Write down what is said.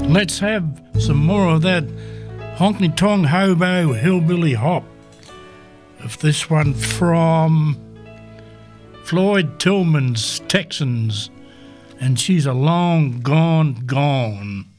Let's have some more of that honky-tonk hobo hillbilly hop. Of this one from Floyd Tillman's Texans, and she's a long gone gone.